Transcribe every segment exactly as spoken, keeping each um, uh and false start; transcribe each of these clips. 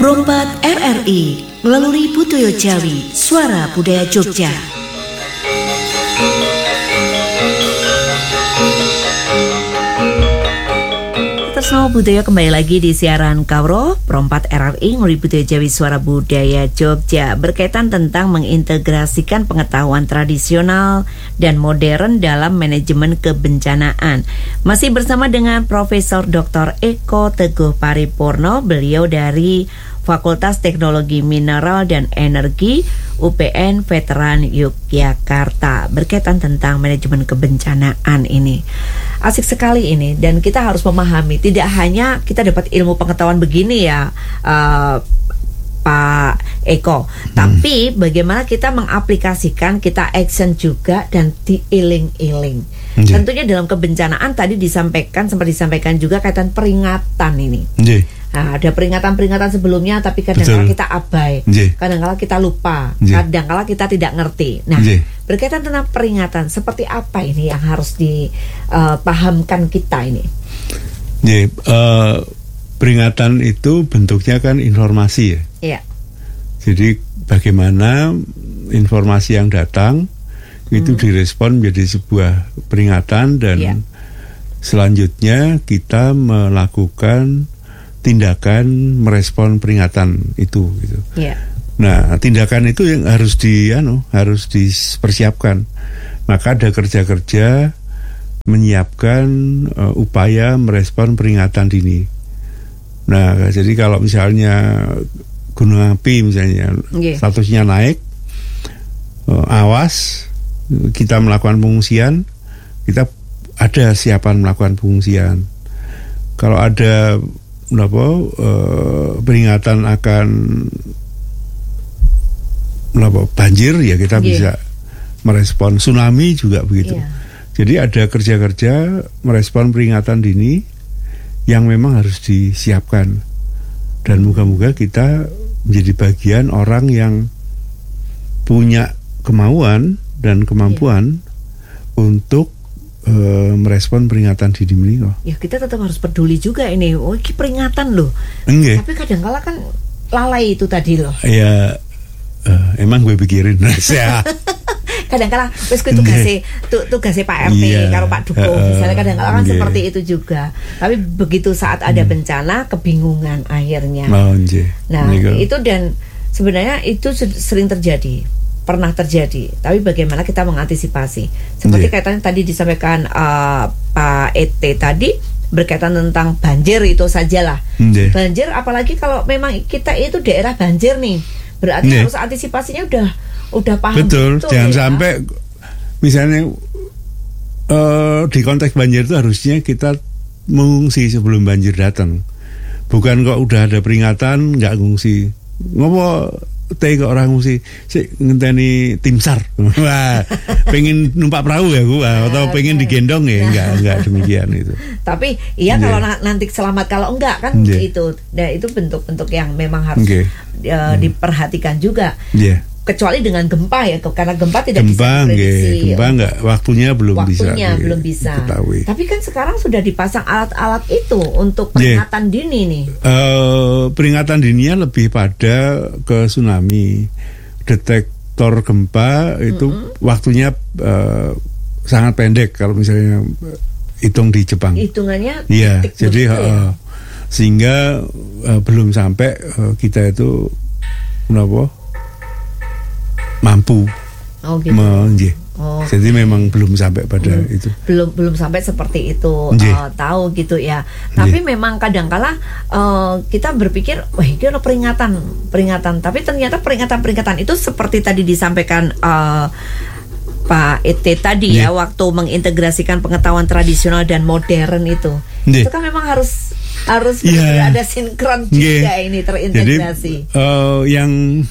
Prompat R R I melalui Butoyo Jawi, Suara Budaya Jogja. Tresno Budaya kembali lagi di siaran Kawro Prompat R R I melalui Butoyo Jawi, Suara Budaya Jogja, berkaitan tentang mengintegrasikan pengetahuan tradisional dan modern dalam manajemen kebencanaan. Masih bersama dengan Profesor Doktor Eko Teguh Paripurno, beliau dari Fakultas Teknologi Mineral dan Energi U P N Veteran Yogyakarta, berkaitan tentang manajemen kebencanaan ini. Asik sekali ini, dan kita harus memahami, tidak hanya kita dapat ilmu pengetahuan begini ya uh, Pak Eko, hmm. tapi bagaimana kita mengaplikasikan, kita action juga dan diiling-iling. hmm. Tentunya dalam kebencanaan tadi disampaikan, sempat disampaikan juga kaitan peringatan ini. hmm. Nah, ada peringatan-peringatan sebelumnya, tapi kadang-kala kita abai, Jee. kadang-kala kita lupa, Jee. kadang-kala kita tidak ngerti. Nah, Jee. berkaitan tentang peringatan, seperti apa ini yang harus dipahamkan uh, kita ini? Jee, uh, peringatan itu bentuknya kan informasi ya. Iya. Jadi bagaimana informasi yang datang itu hmm. direspon menjadi sebuah peringatan, dan ya. selanjutnya kita melakukan tindakan merespon peringatan itu gitu. Yeah. Nah, tindakan itu yang harus di anu, harus dipersiapkan. Maka ada kerja-kerja menyiapkan uh, upaya merespon peringatan dini. Nah, jadi kalau misalnya gunung api misalnya yeah. statusnya naik, uh, awas, kita melakukan pengungsian, kita ada siapan melakukan pengungsian. Kalau ada Apa, uh, peringatan akan apa, banjir, ya kita yeah. bisa merespon. Tsunami juga begitu. Yeah. Jadi ada kerja-kerja merespon peringatan dini yang memang harus disiapkan, dan moga-moga kita menjadi bagian orang yang punya kemauan dan kemampuan yeah. untuk Uh, merespon peringatan dini menika. Ya, kita tetap harus peduli juga ini. Oh, ini peringatan loh. Enggak. Tapi kadang-kala kan lalai itu tadi loh. Ya, uh, emang gue pikirin ya. Kadang-kala wis kuwi tugase tugase Pak R T yeah. karo Pak Dukuh. Uh, misalnya kadang-kala kan enggak. seperti itu juga. Tapi begitu saat ada hmm. bencana, kebingungan akhirnya. Oh, enggak. Nah, Nigo. itu dan sebenarnya itu sering terjadi. Pernah terjadi, tapi bagaimana kita mengantisipasi? Seperti yeah. kaitannya tadi disampaikan uh, Pak E T tadi, berkaitan tentang banjir itu sajalah. Yeah. Banjir, apalagi kalau memang kita itu daerah banjir nih, berarti yeah. harus antisipasinya udah udah paham. Betul, betul jangan ya? sampai misalnya uh, di konteks banjir itu harusnya kita mengungsi sebelum banjir datang. Bukan kok udah ada peringatan nggak ngungsi. Ngopo teh ke orang ngungsi sik ngenteni tim SAR. Wah, pengen numpak perahu ya gua, atau pengen digendong ya, enggak enggak demikian itu. Tapi iya yeah. kalau nanti selamat, kalau enggak kan yeah. itu. Nah, itu bentuk-bentuk yang memang harus okay. uh, hmm. diperhatikan juga. Yeah. Kecuali dengan gempa ya, karena gempa tidak gempa, bisa diprediksi. Okay. Gempa enggak, waktunya belum waktunya bisa. Waktunya belum bisa. Diketahui. Tapi kan sekarang sudah dipasang alat-alat itu untuk peringatan yeah. dini nih. Uh, peringatan dininya lebih pada ke tsunami. Detektor gempa itu mm-hmm. waktunya uh, sangat pendek kalau misalnya hitung di Jepang. Hitungannya Iya, jadi uh, ya? sehingga uh, belum sampai uh, kita itu kenapa? mampu oh, gitu. menje. Oh, jadi okay. memang belum sampai pada belum, itu. Belum belum sampai seperti itu uh, tahu gitu ya. Tapi Nje. memang kadangkala uh, kita berpikir wah ini ada peringatan, peringatan. Tapi ternyata peringatan-peringatan itu seperti tadi disampaikan uh, Pak E T tadi Nje. ya, waktu mengintegrasikan pengetahuan tradisional dan modern itu. Nje. Itu kan memang harus harus yeah. ada sinkron juga Nje. ini terintegrasi. Jadi uh, yang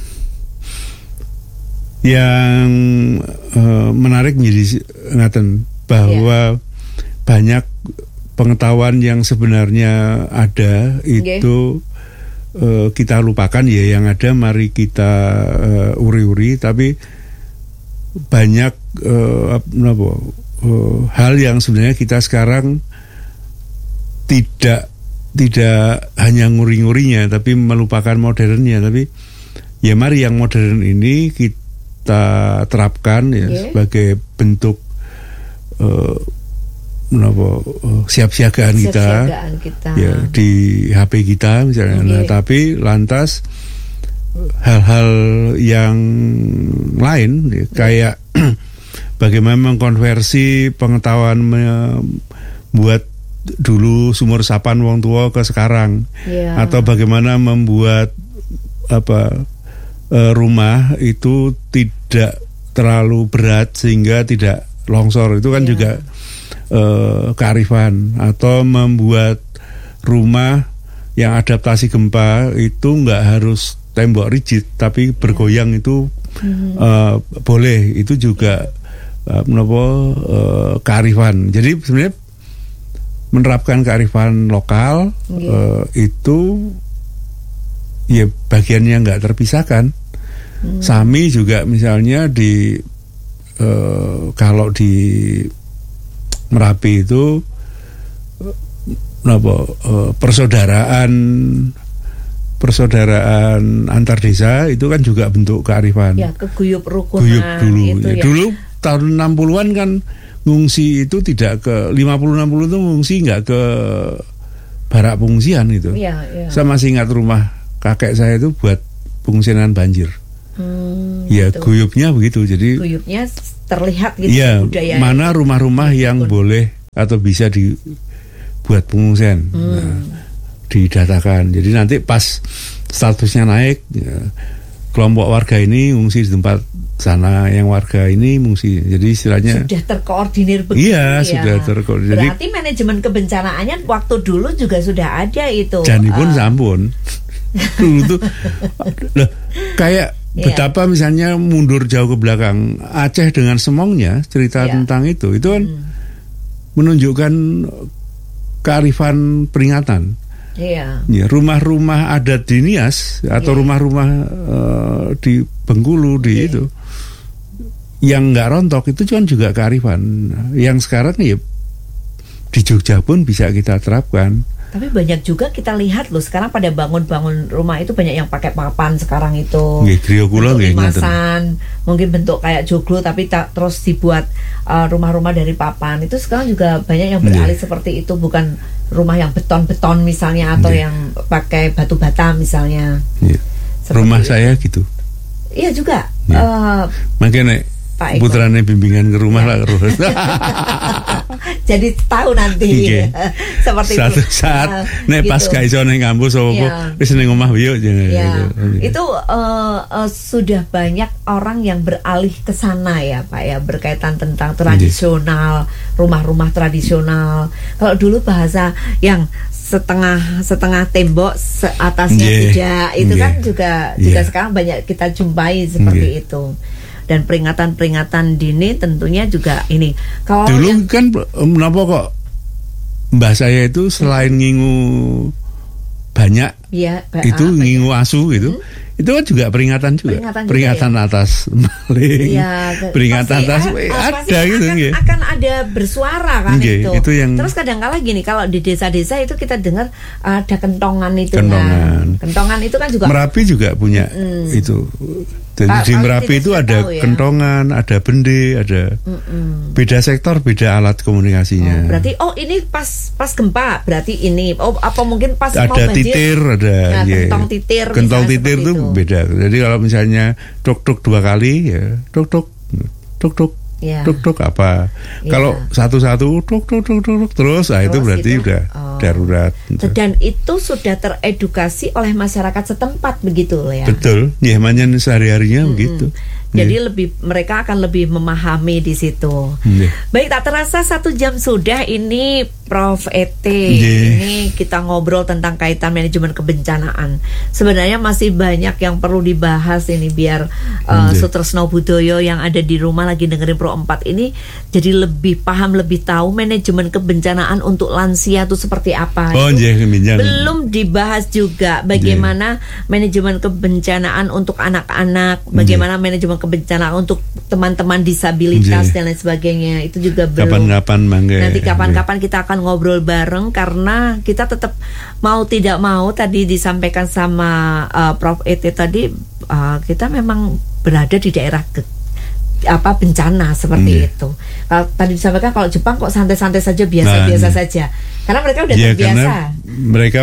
yang uh, menarik menjadi ngaten bahwa yeah. banyak pengetahuan yang sebenarnya ada itu okay. uh, kita lupakan ya, yang ada mari kita uh, uri-uri, tapi banyak uh, apa, uh, hal yang sebenarnya kita sekarang tidak tidak hanya nguri-ngurinya tapi melupakan modernnya, tapi ya mari yang modern ini kita terapkan ya yeah. sebagai bentuk uh, menapa uh, siap-siagaan kita, kita ya di H P kita misalnya. Okay. Nah, tapi lantas hal-hal yang lain ya, kayak bagaimana mengkonversi pengetahuan membuat dulu sumur resapan wong tua ke sekarang, yeah. atau bagaimana membuat apa uh, rumah itu tidak terlalu berat sehingga tidak longsor, itu kan yeah. juga uh, kearifan. Atau membuat rumah yang adaptasi gempa itu nggak harus tembok rigid tapi bergoyang, yeah. itu mm-hmm. uh, boleh, itu juga uh, menapa uh, kearifan. Jadi sebenarnya menerapkan kearifan lokal yeah. uh, itu ya bagiannya nggak terpisahkan. Hmm. Sami juga misalnya di uh, kalau di Merapi itu apa uh, persaudaraan persaudaraan antar desa itu kan juga bentuk kearifan. Ya, keguyup rukunan. Guyup dulu. Itu ya. ya. Dulu tahun enam puluhan kan ngungsi itu tidak ke lima puluh enam puluh itu ngungsi nggak ke barak pengungsian itu. Ya, ya. Saya masih ingat rumah kakek saya itu buat pengungsian banjir. Hmm, ya gitu. Guyupnya begitu. Jadi guyupnya terlihat gitu ya, budaya. Mana rumah-rumah yang pun boleh atau bisa dibuat pengungsian. Hmm. Nah, didatakan. Jadi nanti pas statusnya naik, ya, kelompok warga ini ngungsi di tempat sana, yang warga ini ngungsi. Jadi istilahnya sudah terkoordinir begitu. Iya, ya. sudah terkoordinir. Berarti manajemen kebencanaannya waktu dulu juga sudah ada itu. Jadi pun uh, sampun. Dulu tuh loh, kayak yeah. betapa misalnya mundur jauh ke belakang Aceh dengan Semongnya, cerita yeah. tentang itu. Itu kan hmm. menunjukkan kearifan peringatan. Iya. Ya, rumah-rumah adat di Nias atau yeah. rumah-rumah uh, di Bengkulu di yeah. itu yang nggak rontok itu kan juga kearifan. Yang sekarang ya di Jogja pun bisa kita terapkan. Tapi banyak juga kita lihat loh sekarang pada bangun-bangun rumah itu banyak yang pakai papan sekarang itu. Nggih, griya kula nggih limasan, mungkin bentuk kayak joglo tapi ta- terus dibuat uh, rumah-rumah dari papan. Itu sekarang juga banyak yang beralih Nggih. seperti itu, bukan rumah yang beton-beton misalnya atau Nggih. yang pakai batu bata misalnya. Rumah itu. Saya gitu. Iya juga. Uh, Makanya putrane bimbingan ke rumah ya. lah terus. Jadi tahu nanti okay. seperti satu itu. saat uh, nek gitu. pas gak iso ning kampus apa wis ning omah yo ya. Itu uh, uh, sudah banyak orang yang beralih ke sana ya Pak ya, berkaitan tentang tradisional, rumah-rumah tradisional. Kalau dulu bahasa yang setengah setengah tembok atasnya yeah. tidak, itu yeah. kan juga juga yeah. sekarang banyak kita jumpai seperti yeah. itu. Dan peringatan-peringatan dini tentunya juga ini. Kalau dulu yang, kan kenapa kok mbah saya itu selain ngingu banyak, ya, itu uh, ngingu asu gitu. Hmm. Itu kan juga peringatan juga. Peringatan, peringatan juga, ya? Atas maling. Ya, peringatan pasti, atas uh, ada gitu akan, ya. akan ada bersuara kan okay, itu. itu yang... Terus kadang-kala gini, kalau di desa-desa itu kita dengar uh, ada kentongan itu kentongan. Kan. Kentongan itu kan juga Merapi juga punya mm. itu. Jadi di Merapi itu ada tahu, ya? Kentongan, ada bende, ada Mm-mm. beda sektor, beda alat komunikasinya. Oh, berarti oh ini pas pas gempa, berarti ini. Oh apa mungkin pas ada mau banjir? Titir, ada nah, ya. Kentong titir. Kentong titir itu beda. Jadi kalau misalnya tuk-tuk dua kali ya, tuk-tuk tuk-tuk ya. Tuk-tuk apa? Ya. Kalau satu-satu tuk-tuk tuk-tuk terus, ah itu berarti itu, udah oh. darurat. Dan itu sudah teredukasi oleh masyarakat setempat begitu ya. Betul, nyamannya sehari-harinya hmm. begitu. Jadi yeah. lebih mereka akan lebih memahami di situ. Yeah. Baik, tak terasa satu jam sudah ini Prof Ete. Yeah. Ini kita ngobrol tentang kaitan manajemen kebencanaan. Sebenarnya masih banyak yang perlu dibahas ini biar uh, yeah. Sutresno Budoyo yang ada di rumah lagi dengerin Pro empat ini jadi lebih paham, lebih tahu manajemen kebencanaan untuk lansia itu seperti apa. Oh, yeah, belum dibahas juga bagaimana yeah. manajemen kebencanaan untuk anak-anak, bagaimana yeah. manajemen kebencanaan untuk teman-teman disabilitas yeah. dan lain sebagainya itu juga belum. Kapan-kapan mangga. Nanti kapan-kapan kita akan ngobrol bareng karena kita tetap mau tidak mau tadi disampaikan sama uh, Prof Ete tadi uh, kita memang berada di daerah ke, apa bencana seperti yeah. itu. Kalau tadi disampaikan kalau Jepang kok santai-santai saja biasa-biasa nah, saja karena mereka udah yeah, terbiasa. Mereka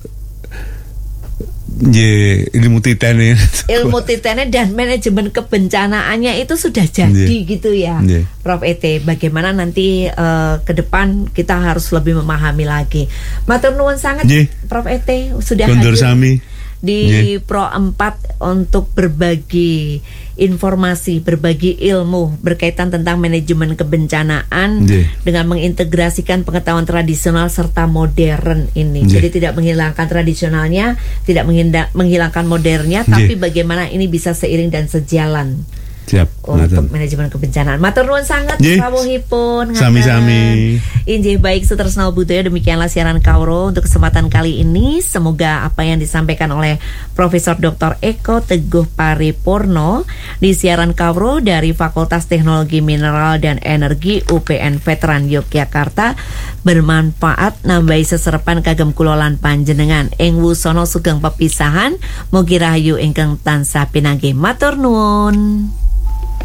Yeah, ilmu titane ilmu titane dan manajemen kebencanaannya itu sudah jadi yeah. gitu ya yeah. Prof Ete. Bagaimana nanti uh, ke depan kita harus lebih memahami lagi. Matur nuwun sangat yeah. Prof Ete sudah Kondur hadir sami. di yeah. Pro empat untuk berbagi informasi, berbagi ilmu berkaitan tentang manajemen kebencanaan yeah. dengan mengintegrasikan pengetahuan tradisional serta modern ini. Yeah. Jadi tidak menghilangkan tradisionalnya, tidak menghilangkan modernnya, yeah. tapi bagaimana ini bisa seiring dan sejalan. Siap. Untuk Matur. Manajemen kebencanaan. Matur nuwun sangat rawuhipun. Sami-sami. Injih baik Sutresna Budaya, demikianlah siaran Kauro untuk kesempatan kali ini. Semoga apa yang disampaikan oleh Profesor Doktor Eko Teguh Paripurno di siaran Kauro dari Fakultas Teknologi Mineral dan Energi U P N Veteran Yogyakarta bermanfaat nambahi seserepan kagem kulolan panjenengan. Ing wusono sugeng pepisahan mugi rahayu ingkang tansah pinanggih. Matur nuwun.